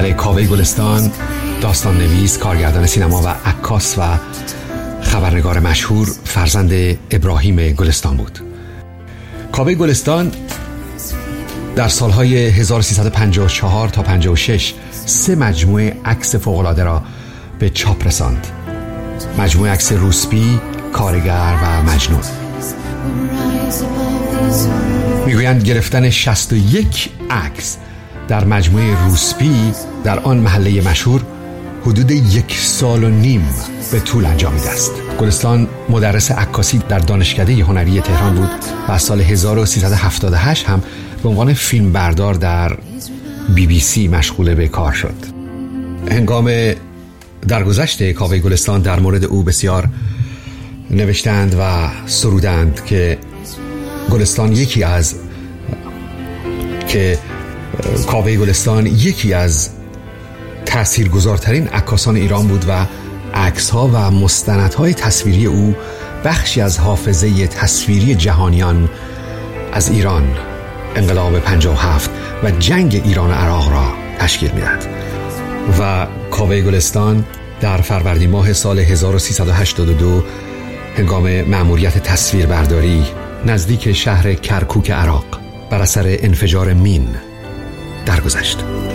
بله، کاوه گلستان داستان نویس، کارگردان سینما و عکاس و خبرنگار مشهور فرزند ابراهیم گلستان بود. کاوه گلستان در سالهای 1354 تا 56 3 مجموعه عکس فوق‌العاده را به چاپ رساند. مجموعه عکس روسبی، کارگر و مجنون. میگویند گرفتن 61 عکس در مجموعه روسبی در آن محله مشهور حدود 1.5 سال به طول انجامیده است. گلستان مدرس عکاسی در دانشکده هنری تهران بود و از سال 1378 هم به عنوان فیلمبردار در BBC مشغول به کار شد. هنگام درگذشت کاوه گلستان در مورد او بسیار نوشتند و سرودند که کاوه گلستان یکی از تاثیرگذارترین عکاسان ایران بود و عکس‌ها و مستندهای تصویری او بخشی از حافظه تصویری جهانیان از ایران، انقلاب 57 و جنگ ایران و عراق را تشکیل می‌دهد. و کاوه گلستان در فروردین ماه سال 1382 هنگام مأموریت تصویربرداری نزدیک شهر کرکوک عراق بر اثر انفجار مین درگذشت.